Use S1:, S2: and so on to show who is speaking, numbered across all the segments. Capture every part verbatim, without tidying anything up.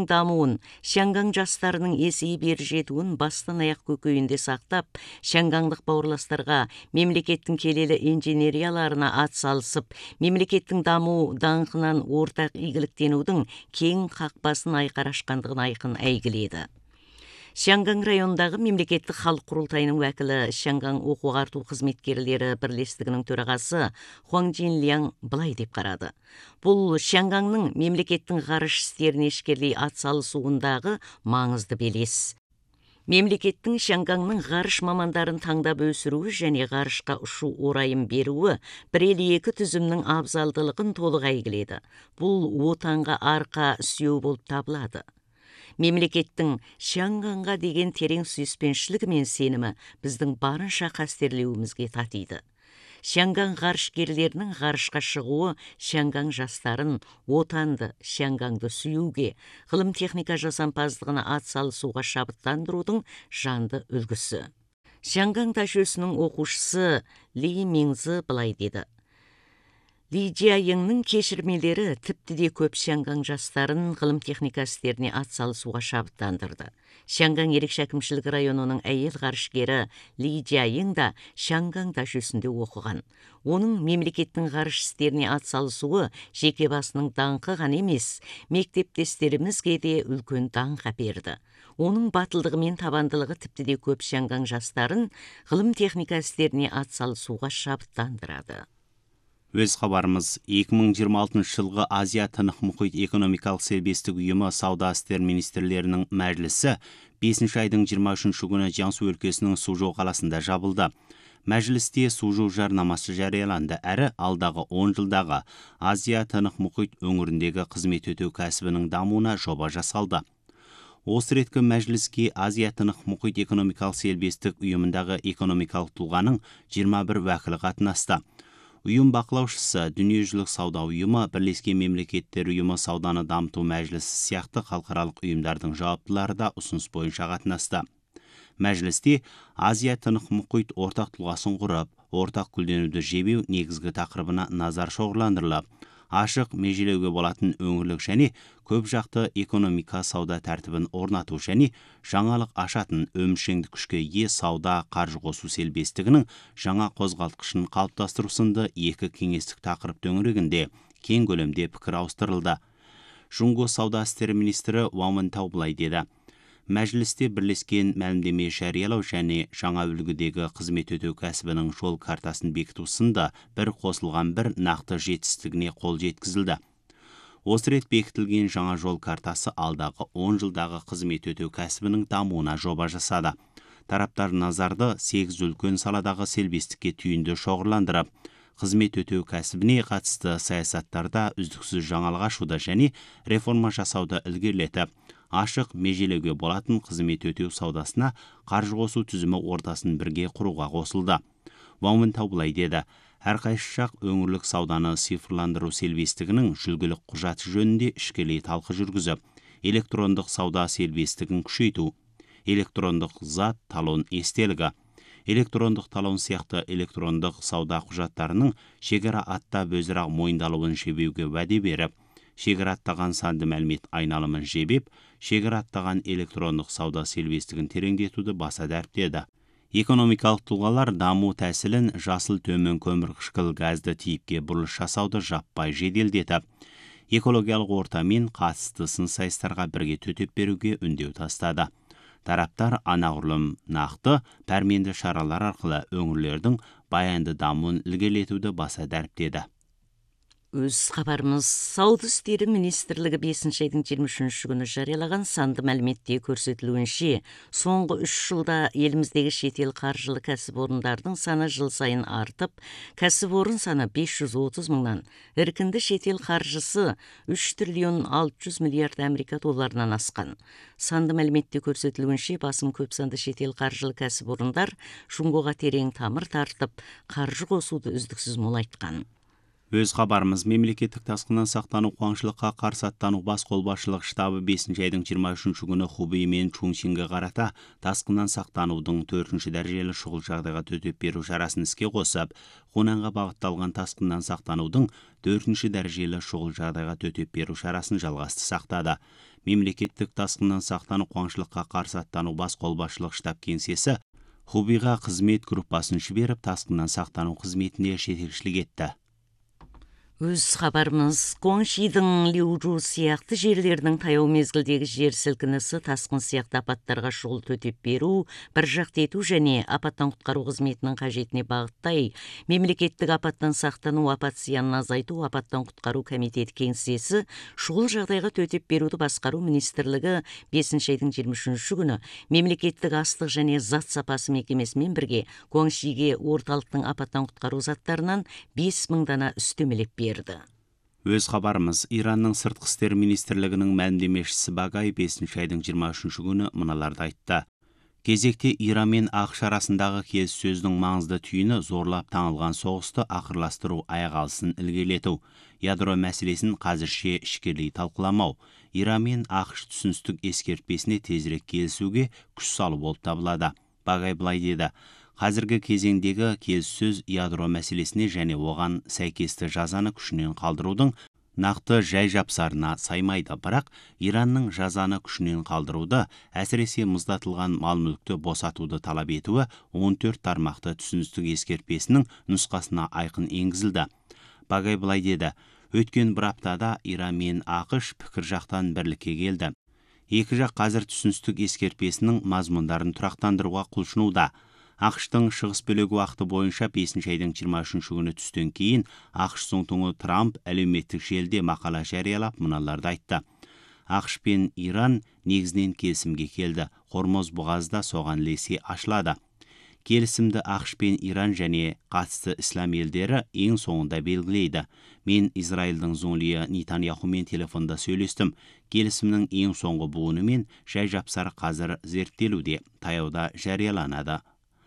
S1: дамуын, Шангаң жастарының есейіп бері жетуін бастан аяқ көкейінде сақтап, шанғаңдық бауырластарға, мемлекеттің келелі инженерияларына ат салысып, мемлекеттің даму даңқынан ортақ игіліктенудің кең қақпасын айқара ашқандығын айқын әйгіледі. Шангаң районындағы мемлекеттік халық құрылтайының уәкілі, Шангаң оқу-ағарту қызметкерлері бірлестігінің төрағасы Хуаң Джинляң былай деп қарады. Бұл Шанғаңның мемлекеттің ғарыш істеріне ішкерлей атсалысуындағы маңызды белес. Мемлекеттің Шанғаңның ғарыш мамандарын таңдап өсіруі және ғарышқа ұшу орайын беруі бір елі екі түзімнің абзалдылығын толық әйгіледі. Бұл отанға арқа сүйеу болып табылады. Мемлекеттің Шанғаңға деген терең сүйіспеншілігі мен сенімі біздің барынша қастерлеуімізге татиды. Шанғаң ғарышкерлерінің ғарышқа шығуы Шанғаң жастарын отанды, Шанғаңды сүюге, ғылым техника жасампаздығына атсалысуға шабыттандырудың жанды үлгісі. Шанғаң ташөсінің оқушысы Ли Минзы былай деді. Ли Джияңның кешірмелері тіпті де көп Шанғаң жастарын ғылым техника істеріне атсалысуға шабыттандырды. Шанғаң ерекше әкімшілік районының әйел ғарышкері Ли Джияң да Шанғаң ташөсінде оқыған. Оның мемлекеттің ғарыш істеріне атсалысуы жеке басының даңқы ғана емес, мектептестерімізге де үлкен даңқ әперді. Оның батылдығы мен табандылығы тіпті де көп Шанғаң жастарын ғылым техника істеріне атсалысуға шабыттандырады.
S2: Өз хабарымыз екі мың жиырма алтыншы жылғы Азия тынық мұхит экономикалық серіктестік ұйымы сауда істер министрлерінің мәжілісі бесінші айдың жиырма үшінші күні Jiangsu өлкесінің Сужоу қаласында жабылды. Мәжілісте Сужоу жарнамасы жарияланды, әрі алдағы он жылдағы Азия тынық мұхит өңіріндегі қызмет өтеу кәсібінің дамуына жоба жасалды. Осы реткі мәжіліске Азия тынық мұхит экономикалық серіктестік ұйымындағы экономикалық тұлғаның жиырма бір уәкілі қатынасты. Ұйым бақылаушысы, дүниежүзілік сауда ұйымы, Бірлескен мемлекеттер ұйымы сауданы дамыту мәжілісі сияқты халықаралық ұйымдардың жауаптылары да ұсыныс бойынша қатынасты. Мәжілісте Азия тынық мұхит ортақ тұлғасын құрып, ортақ гүлденуді жебеу негізгі тақырыбына назар шоғырландырылып, ашық межелеуге болатын өңірлік және көп жақты экономика сауда тәртібін орнату және жаңалық ашатын өміршеңдік күшке ие сауда қаржы қосу серіктестігінің жаңа қозғалтқышын қалыптастыру сынды екі кеңестік тақырып төңірегінде кең көлемде пікір ауыстырылды. Жұңго сауда істері министрі Ван Вентау былай деді. Мәжілісте бірлескен мәлімдеме жариялау және жаңа үлгідегі қызмет өтеу кәсібінің жол картасын бекіту сынды бір қосылған бір нақты жетістігіне қол жеткізілді. Осы рет бекітілген жаңа жол картасы алдағы он жылдағы қызмет өтеу кәсібінің дамуына жоба жасады. Тараптар назарды сегіз үлкен саладағы серіктестікке түйінді шоғырландырып, қызмет өтеу кәсібіне қатысты саясаттарда үздіксіз жаңалық ашуды және реформа жасауды ілгерілетіп, ашық межелеуге болатын қызмет өтеу саудасына қаржы қосу түзімі ортасын бірге құруға қосылды. Ван Вентау былай деді. Әрқайсы жақ өңірлік сауданы цифрландыру серіктестігінің жүлгілік құжаты жөнінде ішкелей талқы жүргізіп, электрондық сауда серіктестігін күшейту, электрондық зат талон естелігі, электрондық талон сияқты электрондық сауда құжаттарының шекара аттап өзара мойындалуын жебеуге уәде беріп, шекара аттаған санды мәлімет айналымын жебеп, шекара аттаған электрондық сауда серіктестігін тереңдетуді баса дәріптеді. Экономикалық тұлғалар даму тәсілін жасыл төмен көмірқышқыл газды типке бұрылыс жасауды жаппай жеделдетіп, экологиялық ортамен қатысты сын сайыстарға бірге төтеп беруге үндеу тастады. Тараптар анағұрлым нақты пәрменді шаралар арқылы өңірлердің баянды дамуын ілгерілетуді баса дәріптеді.
S1: Өз хабарымыз сауда істері министрлігі бесінші айдың жиырма үшінші күні жариялаған санды мәліметте көрсетілуінше, соңғы үш жылда еліміздегі шетел қаржылы кәсіпорындардың саны жыл сайын артып, кәсіпорын саны бес жүз отыз мыңнан, іркінді шетел қаржысы үш триллион алты жүз миллиард Америка долларынан асқан. Санды мәліметте көрсетілуінше, басым көп санды шетел қаржылы кәсіпорындар Жұңғоға терең тамыр тартып, қаржы қосуды үздіксіз молайтқан.
S2: Өз хабарымыз мемлекеттік тасқыннан сақтану қуаңшылыққа қарсы аттану бас қолбасшылық штабы бесінші айдың жиырма үшінші күні Хубей мен Чуншинге қарата тасқыннан сақтанудың төртінші дәрежелі шұғыл жағдайға төтеп беру шарасын іске қосып, Хунанға бағытталған тасқыннан сақтанудың төртінші дәрежелі шұғыл жағдайға төтеп беру шарасын жалғасты сақтады. мемлекеттік тасқыннан сақтану қуаңшылыққа қарсы аттану бас қолбасшылық штаб кеңсесі Хубиға қызмет группасын жіберіп, тасқыннан сақтану қызметіне жетекшілік етті.
S1: Өз хабарымыз Гуаншидың Лиужу сияқты жерлердің таяу мезгілдегі жер сілкінісі, тасқын сияқты апаттарға шұғыл төтеп беру, бір жақты ету және апаттан құтқару қызметінің қажетіне бағыттай мемлекеттік апаттан сақтану, апат зиянын азайту, апаттан құтқару комитеті кеңсесі шұғыл жағдайға төтеп беруді басқару министрлігі бесінші айдың жиырма үшінші күні мемлекеттік астық және зат сапасы мекемесімен бірге Гуаншиге орталықтың апаттан құтқару заттарынан бес мың дана үстемелеп берді.
S2: Өз хабарымыз Иранның сыртқы істер министрлігінің мәлімдемешісі Багай бесінші айдың жиырма үшінші күні мыналарды айтты. Кезекте Иран мен ақш арасындағы келіссөздің маңызды түйіні зорлап таңылған соғысты ақырластыру, аяқ алысын ілгерілету, ядро мәселесін қазірше ішкерлей талқыламау, Иран мен ақш түсіністік ескертпесіне тезірек келісуге күш салу болып табылады. Багай былай деді: қазіргі кезеңдегі келіссөз ядро мәселесіне және оған сәйкесті жазаны күшінен қалдырудың нақты жай жапсарына саймайды, бірақ Иранның жазаны күшінен қалдыруды, әсіресе мұздатылған мал-мүлікті босатуды талап етуі он төрт тармақты түсіністік ескертпесінің нұсқасына айқын енгізілді. Багай былай деді: өткен бір аптада Иран мен ақш пікір жақтан бірлікке келді. Екі жақ қазір түсіністік ескертпесінің мазмұндарын тұрақтандыруға құлшынуда. ақштың шығыс бөлігі уақыты бойынша бесінші айдың жиырма үшінші күні түстен кейін ақш总统 Трамп әлеуметтік желіде мақала жариялап мыналарды айтты: ақш пен Иран негізінен келісімге келді. Хормоз бұғазда соған ілесе ашылады. Келісімді ақш пен Иран және қатысты ислам елдері ең соңында белгілейді. Мен Израильдің Зонлия Нетаньяхумен телефонда сөйлестім. Келісімнің ең соңғы буыны мен жай жапсары қазір зерттелуде, таяуда жарияланады.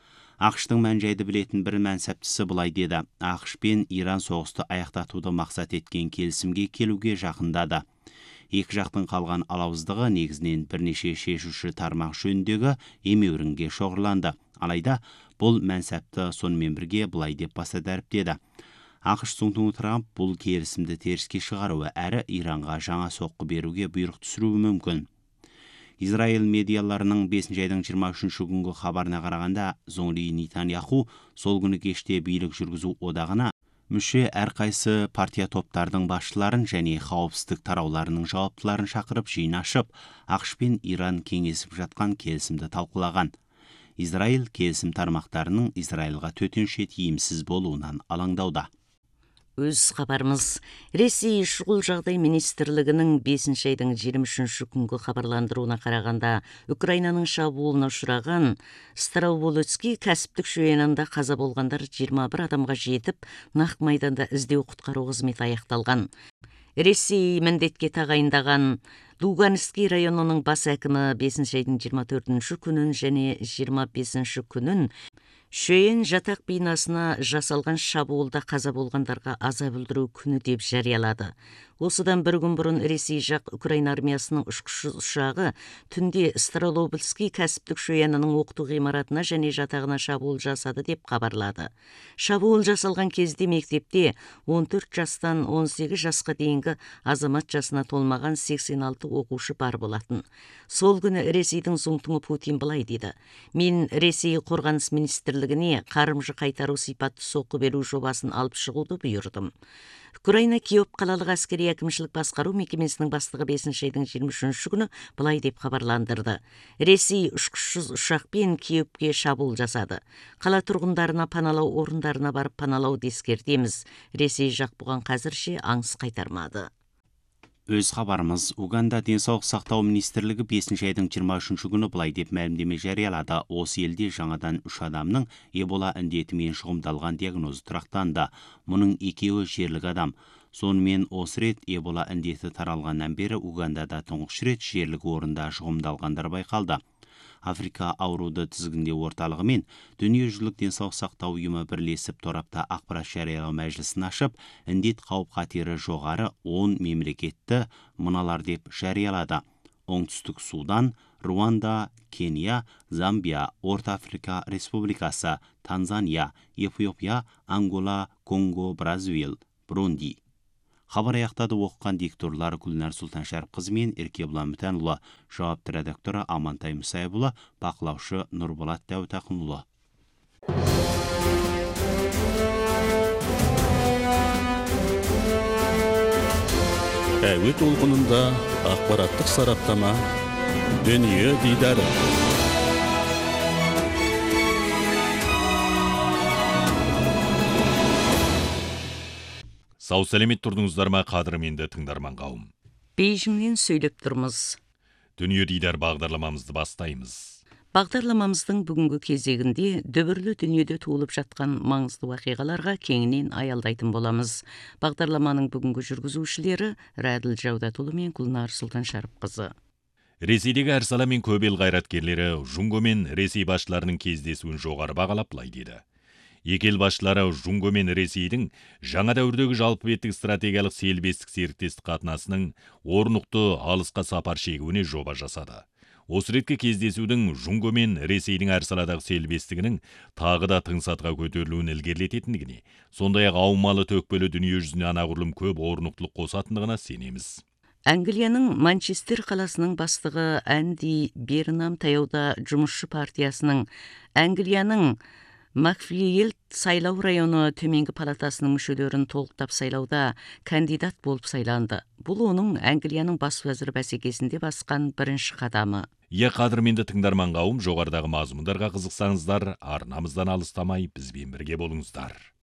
S2: ақштың мән-жайды білетін бір мәнсаптысы былай деді: ақш пен Иран соғысты аяқтатуды мақсат еткен келісімге келуге жақындады. Екі жақтың қалған алауыздығы негізінен бірнеше шешуші тармақ жөніндегі емеурінге шоғырланды. Алайда бұл мәнсапты сонымен бірге былай деп баса дәріптеді: ақш总统 Трамп бұл келісімді теріске шығаруы әрі Иранға жаңа соққы беруге бұйрық түсіруі мүмкін. Израиль медиаларының бесінші айдың жиырма үшінші күнгі хабарына қарағанда, Зонли Нетаньяху сол күні кеште билік жүргізу одағына мүше әрқайсы партия топтардың басшыларын және қауіпсіздік тарауларының жауаптыларын шақырып жиын ашып, ақш пен Иран кеңесіп жатқан келісімді талқылаған. Израиль келісім тармақтарының Израильға төтенше тиімсіз болуынан алаңдауда.
S1: Өз хабарымыз Ресей шұғыл жағдай министрлігінің бесінші айдың жиырма үшінші күнгі хабарландыруына қарағанда, Украинаның шабуылына ұшыраған Староволоцкий кәсіптік шоуенында қаза болғандар жиырма бір адамға жетіп, нақ майданда іздеу құтқару қызметі аяқталған. Ресей міндетке тағайындаған Луганский районының бас әкімі бесінші айдың жиырма төртінші күнін және жиырма бесінші күнін Шөйен жатақ бинасына жасалған шабуылда қаза болғандарға аза білдіру күні деп жариялады. Осыдан бір күн бұрын Ресей жақ Украина армиясының ұшқыш ұшағы түнде Староволоцкий кәсіптік шоянының оқыту ғимаратына және жатағына шабуыл жасады деп хабарлады. Шабуыл жасалған кезде мектепте он төрт жастан он сегіз жасқа дейінгі азамат жасына толмаған сексен алты оқушы бар болатын. Сол күні Ресейдің Зонтуңы Путин былай деді: мен Ресей қорғаныс министрлігіне қарымжы қайтару сипатты соққы беру жобасын алып шығуды бұйырдым. Украина Киев қалалық әскери әкімшілік басқару мекемесінің бастығы бесінші айдың жиырма үшінші күні былай деп хабарландырды: Ресей ұшқышсыз ұшақпен Киевке шабуыл жасады. Қала тұрғындарына паналау орындарына барып паналауды ескертеміз. Ресей жақ бұған қазірше аңыс қайтармады.
S2: Өз хабарымыз Уганда денсаулық сақтау министрлігі бесінші айдың жиырма үшінші күні былай деп мәлімдеме жариялады: осы елде жаңадан үш адамның Эбола індетімен шұғымдалған диагнозы тұрақтанды. Мұның екеуі жерлік адам. Сонымен осы рет Эбола індеті таралғаннан бері Угандада тұңғыш рет жерлік орында шұғымдалғандар байқалды. Африка ауруды тізгінде орталығы мен дүниежүзілік денсаулық сақтау ұйымы бірлесіп торапта ақпарат жариялау мәжілісін ашып, індет қауіп қатері жоғары он мемлекетті мыналар деп жариялады: Оңтүстік Судан, Руанда, Кения, Замбия, Орта Африка Республикасы, Танзания, Эфиопия, Ангола, Конго, Бразил, Бурунди. Хабар аяқтады. Оқыған дикторлар Гүлнар Сұлтаншәріпқызы мен Еркебұлан Мүтәнұлы, жауапты редакторы Амантай Мұсайбұлы, бақылаушы Нұрболат Дәутақынұлы.
S3: Әуе толқынында ақпараттық сараптама, дүние дидары.
S4: Сау сәлемет тұрдыңыздар ма, қадірменді тыңдарман қауым.
S1: Бейжіңнен сөйлеп тұрмыз.
S4: Дүние дидар бағдарламамызды бастаймыз.
S1: Бағдарламамыздың бүгінгі кезегінде дүбірлі дүниеде туылып жатқан маңызды уақиғаларға кеңінен аялдайтын боламыз. Бағдарламаның бүгінгі жүргізушілері Рәділ Жаудатұлы мен Гүлнар Сұлтаншәріпқызы.
S4: Ресейдегі әр сала мен көп ел қайраткерлері Жунго мен Ресей басшыларының кездесуін жоғары бағалап былай деді. Екі ел басшылары Жунго мен Ресейдің жаңа дәуірдегі жалпы беттік стратегиялық серіктестік серіктестік қатынасының орнықты алысқа сапар шегуіне жоба жасады. Осы реткі кездесудің Жунго мен Ресейдің әр саладағы серіктестігінің тағы да тың сатыға көтерілуін ілгерілететіндігіне, сондай-ақ аумалы төкпелі дүние жүзіне анағұрлым көп орнықтылық қосатындығына сенеміз.
S1: Англияның Манчестер қаласының бастығы Әнди Бернам таяуда жұмысшы партиясының Англияның Макфилд сайлау районы төменгі палатасының мүшелерін толықтап сайлауда кандидат болып сайланды. Бұл оның Англияның бас уәзірі бәсекесінде басқан бірінші қадамы.
S4: Е қадірменді тыңдарман қауым, жоғарыдағы мазмұндарға қызықсаңыздар, арнамыздан алыстамай бізбен бірге болыңыздар.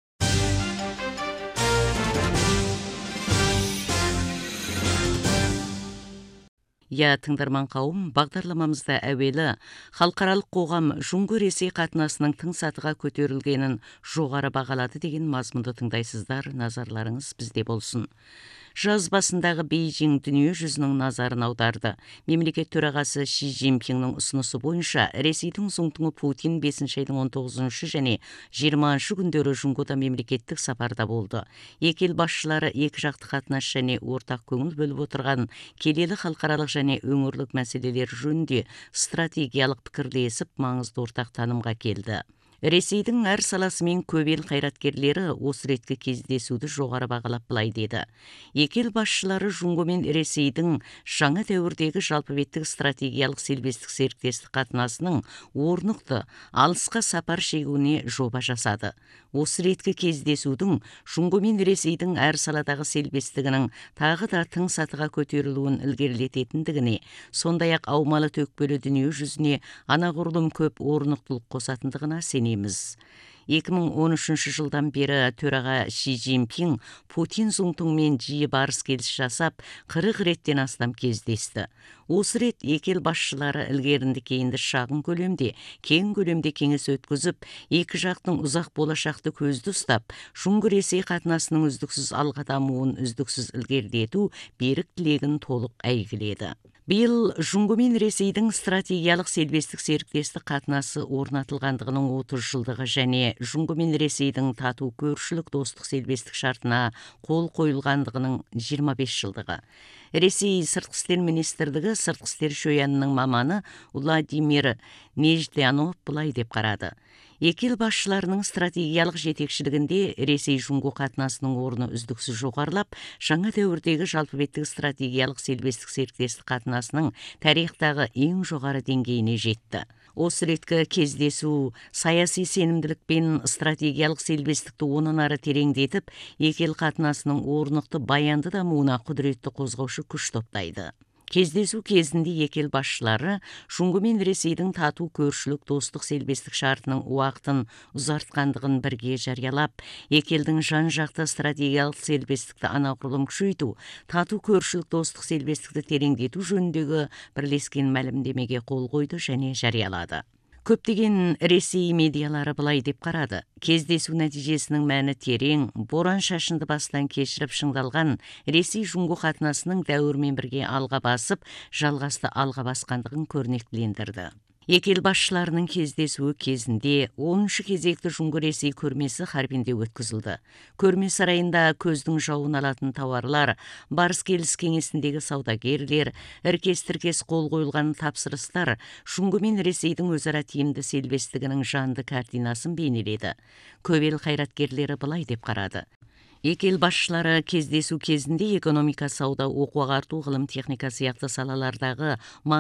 S1: Я тыңдарман қауым, бағдарламамызда әуелі халықаралық қоғам Жунго Ресей қатынасының тың сатыға көтерілгенін жоғары бағалады деген мазмұнды тыңдайсыздар, назарларыңыз бізде болсын. Жаз басындағы Бейжің дүние жүзінің назарын аударды. Мемлекет төрағасы Ши Цзиньпиннің ұсынысы бойынша Ресейдің Зұңтыңы Путин бесінші айдың он тоғызыншы және жиырмасыншы күндері Жунгода мемлекеттік сапарда болды. Екі ел басшылары екі жақты қатынас және ортақ көңіл бөліп отырған келелі халықаралық және өңірлік мәселелер жөнінде стратегиялық пікірлесіп маңызды ортақ танымға келді. Ресейдің әр саласы мен көп ел қайраткерлері осы реткі кездесуді жоғары бағалап былай деді. Екі ел басшылары Жунго мен Ресейдің жаңа дәуірдегі жалпы беттік стратегиялық серіктестік серіктестік қатынасының орнықты алысқа сапар шегуіне жоба жасады. Осы реткі кездесудің Жунго мен Ресейдің әр саладағы серіктестігінің тағы да тың сатыға көтерілуін ілгерілететіндігіне, сондай-ақ аумалы төкпелі дүние жүзіне анағұрлым көп орнықтылық қосатындығына сенеміз. екі мың он үшінші жылдан бері төраға Ши Цзиньпин Путин Зұңтыңмен жиі барыс келіс жасап, қырық реттен астам кездесті. Осы рет екі ел басшылары ілгерінді кейінді шағын көлемде, кең көлемде кеңес өткізіп, екі жақтың ұзақ болашақты көзді ұстап, Жунго-Ресей қатынасының үздіксіз алға дамуын үздіксіз ілгерілету берік тілегін толық әйгіледі. Биыл Жунго мен Ресейдің стратегиялық серіктестік серіктестік қатынасы орнатылғандығының отыз жылдығы және Жунго мен Ресейдің тату көршілік достық серіктестік шартына қол қойылғандығының жиырма бес жылдығы. Ресей сыртқы істер министрлігі сыртқы істер шоянының маманы Владимир Неждянов былай деп қарады. Екі ел басшыларының стратегиялық жетекшілігінде Ресей Жунго қатынасының орны үздіксіз жоғарылап, жаңа дәуірдегі жалпы беттік стратегиялық серіктестік серіктестік қатынасының тарихтағы ең жоғары деңгейіне жетті. Осы реткі кездесу саяси сенімділік пен стратегиялық серіктестікті онан ары тереңдетіп, екі ел қатынасының орнықты баянды дамуына құдіретті қозғаушы күш топтайды. Кездесу кезінде екі ел басшылары Жунго мен Ресейдің тату көршілік достық серіктестік шартының уақытын ұзартқандығын бірге жариялап, екі елдің жан-жақты стратегиялық серіктестікті анағұрлым күшейту, тату көршілік достық серіктестікті тереңдету жөніндегі бірлескен мәлімдемеге қол қойды және жариялады. Көптеген Ресей медиалары былай деп қарады. Кездесу нәтижесінің мәні терең, боран шашынды бастан кешіріп шыңдалған Ресей Жунго қатынасының дәуірмен бірге алға басып, жалғасты алға басқандығын көрнектілендірді. Екі ел басшыларының кездесуі кезінде оныншы кезекті Жунго-Ресей көрмесі Харбинде өткізілді. Көрме сарайында көздің жауын алатын тауарлар, барыс келіс кеңесіндегі саудагерлер, іркес-тіркес қол қойылған тапсырыстар Жунго мен Ресейдің өзара тиімді серіктестігінің жанды картинасын бейнеледі. Көп ел қайраткерлері былай деп қарады. Эки эл башчылары кездесүү кезинде экономика, сауда, окуу агартуу, гылым, техника сыяктуу салалардагы